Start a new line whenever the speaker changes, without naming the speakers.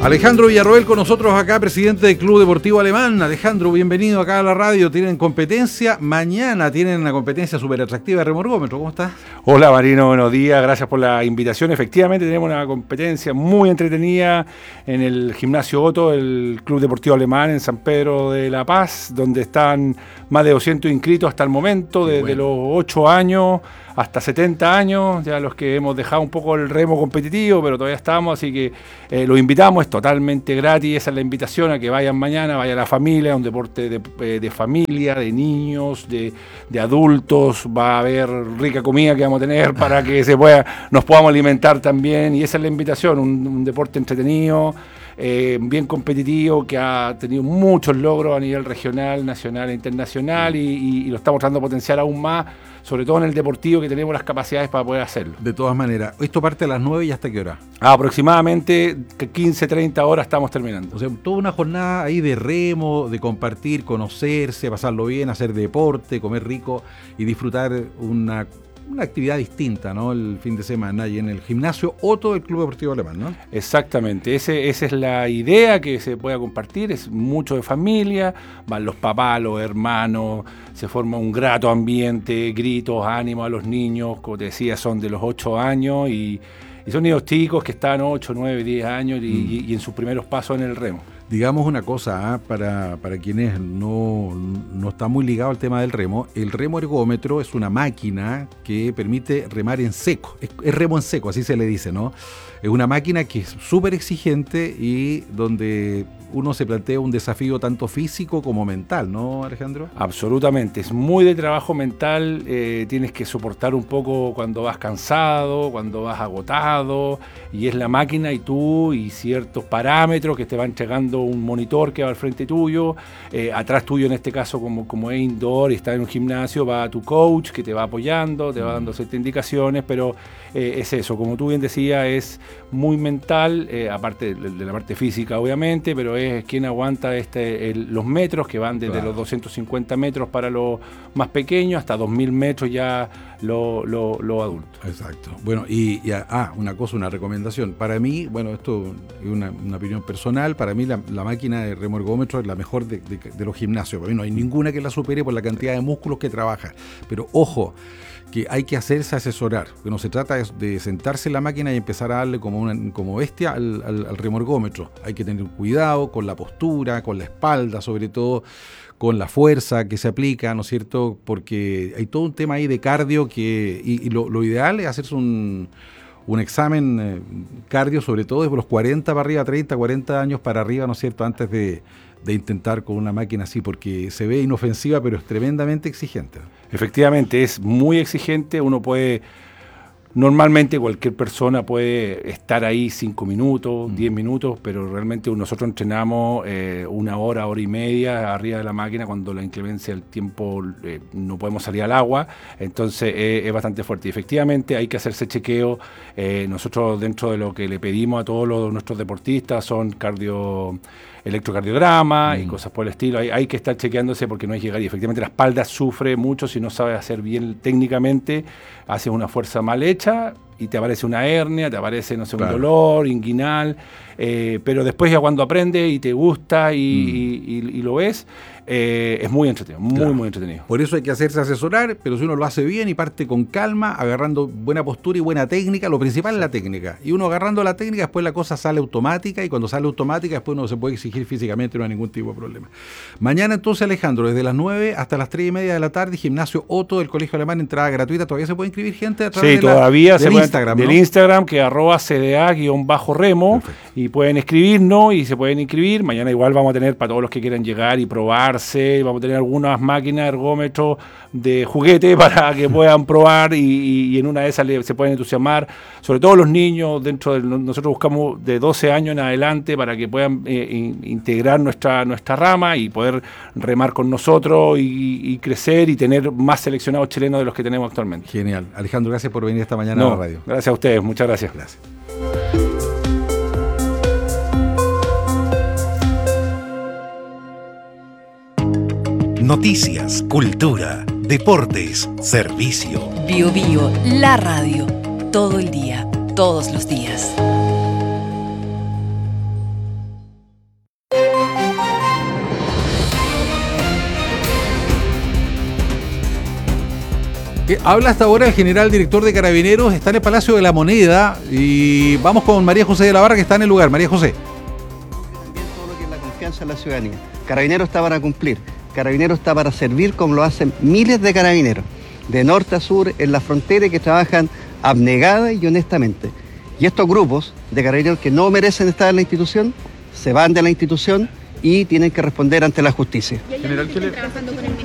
Alejandro Villarroel con nosotros acá, presidente del Club Deportivo Alemán. Alejandro, bienvenido acá a la radio. Tienen competencia, mañana tienen una competencia súper atractiva de remorgómetro. ¿Cómo estás?
Hola Marino, buenos días, gracias por la invitación. Efectivamente tenemos una competencia muy entretenida en el Gimnasio Otto, el Club Deportivo Alemán en San Pedro de la Paz, donde están más de 200 inscritos hasta el momento, desde los 8 años hasta 70 años, ya los que hemos dejado un poco el remo competitivo, pero todavía estamos, así que los invitamos, es totalmente gratis, esa es la invitación a que vayan mañana, vaya la familia, un deporte de familia, de niños, de adultos, va a haber rica comida que vamos a tener para que nos podamos alimentar también, y esa es la invitación, un deporte entretenido, bien competitivo, que ha tenido muchos logros a nivel regional, nacional e internacional, y lo estamos tratando de potenciar aún más, sobre todo en el deportivo, que tenemos las capacidades para poder hacerlo.
De todas maneras, esto parte a las 9 y ¿hasta qué hora?
Aproximadamente 15-30 horas estamos terminando.
O sea, toda una jornada ahí de remo, de compartir, conocerse, pasarlo bien, hacer deporte, comer rico y disfrutar una actividad distinta, ¿no? El fin de semana y en el Gimnasio Otto del Club Deportivo Alemán, ¿no?
Exactamente, esa es la idea, que se pueda compartir, es mucho de familia, van los papás, los hermanos, se forma un grato ambiente, gritos, ánimo a los niños, como te decía, son de los 8 años y son niños chicos que están 8, 9, 10 años y en sus primeros pasos en el remo.
Digamos una cosa, para quienes no está muy ligado al tema del remo, el remo ergómetro es una máquina que permite remar en seco, es remo en seco, así se le dice, ¿no? Es una máquina que es súper exigente y donde uno se plantea un desafío tanto físico como mental, ¿no, Alejandro?
Absolutamente, es muy de trabajo mental, tienes que soportar un poco cuando vas cansado, cuando vas agotado, y es la máquina y tú y ciertos parámetros que te va entregando un monitor que va al frente tuyo, atrás tuyo en este caso como es indoor y está en un gimnasio, va tu coach que te va apoyando, te va dando ciertas indicaciones, pero es eso, como tú bien decías, es muy mental, aparte de la parte física obviamente, pero es quien aguanta los metros que van desde los 250 metros para los más pequeños hasta 2000 metros ya los adultos.
Exacto. Bueno, una recomendación. Para mí, bueno, esto es una opinión personal, para mí la máquina de remo ergómetro es la mejor de los gimnasios. Para mí no hay ninguna que la supere por la cantidad de músculos que trabaja. Pero ojo, que hay que hacerse asesorar, que no se trata de sentarse en la máquina y empezar a darle como bestia al remo ergómetro. Hay que tener cuidado con la postura, con la espalda, sobre todo con la fuerza que se aplica, ¿no es cierto? Porque hay todo un tema ahí de cardio y lo ideal es hacerse un examen cardio, sobre todo de los 40 para arriba, 30, 40 años para arriba, ¿no es cierto? Antes de intentar con una máquina así, porque se ve inofensiva, pero es tremendamente exigente.
Efectivamente, es muy exigente, normalmente cualquier persona puede estar ahí 5 minutos, 10 minutos, pero realmente nosotros entrenamos 1 hora, hora y media arriba de la máquina cuando la inclemencia del tiempo no podemos salir al agua, entonces es bastante fuerte. Y efectivamente hay que hacerse chequeo, nosotros dentro de lo que le pedimos a todos nuestros deportistas son electrocardiograma y cosas por el estilo, hay que estar chequeándose porque no es llegar, y efectivamente la espalda sufre mucho si no sabes hacer bien técnicamente, haces una fuerza mal hecha y te aparece una hernia, te aparece, no sé, un dolor inguinal, pero después ya cuando aprendes y te gusta y lo ves, es muy entretenido, muy entretenido.
Por eso hay que hacerse asesorar, pero si uno lo hace bien y parte con calma, agarrando buena postura y buena técnica, lo principal es la técnica. Y uno agarrando la técnica, después la cosa sale automática, y cuando sale automática, después uno se puede exigir físicamente, no hay ningún tipo de problema. Mañana entonces, Alejandro, desde las 9 hasta las 3:30 de la tarde, Gimnasio Otto del Colegio Alemán, entrada gratuita. ¿Todavía se puede inscribir gente a través del Instagram, ¿no?
Del Instagram, que @cda_remo, y pueden escribirnos y se pueden inscribir. Mañana igual vamos a tener para todos los que quieran llegar y probarse, vamos a tener algunas máquinas, ergómetros de juguete para que puedan probar y en una de esas se pueden entusiasmar, sobre todo los niños. Nosotros buscamos de 12 años en adelante para que puedan integrar nuestra rama y poder remar con nosotros y crecer y tener más seleccionados chilenos de los que tenemos actualmente.
Genial. Alejandro, gracias por venir esta mañana a la radio.
Gracias a ustedes, muchas gracias.
Gracias.
Noticias, cultura, deportes, servicio.
Bio, la radio. Todo el día, todos los días.
Habla hasta ahora el general director de Carabineros, está en el Palacio de la Moneda y vamos con María José de la Barra, que está en el lugar. María José.
También todo lo que es la confianza en la ciudadanía. Carabineros está para cumplir, Carabineros está para servir como lo hacen miles de carabineros, de norte a sur, en la frontera, que trabajan abnegada y honestamente. Y estos grupos de carabineros que no merecen estar en la institución, se van de la institución y tienen que responder ante la justicia.
¿Y hay alguien que esté trabajando con el